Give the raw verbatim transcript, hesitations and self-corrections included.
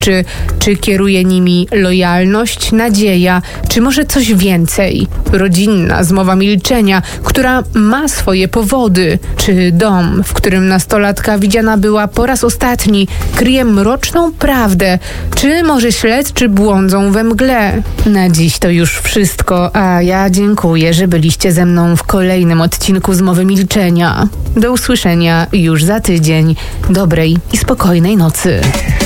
Czy, czy kieruje nimi lojalność, nadzieja, czy może coś więcej? Rodzinna zmowa milczenia, która ma swoje powody. Czy dom, w którym nastolatka widziana była po raz ostatni, kryje mroczną prawdę? Czy może śledczy błądzą we mgle? Na dziś to już wszystko, a ja dziękuję, że byliście ze mną w kolejnym odcinku Zmowy Milczenia. Do usłyszenia już za tydzień. Dobrej i spokojnej nocy.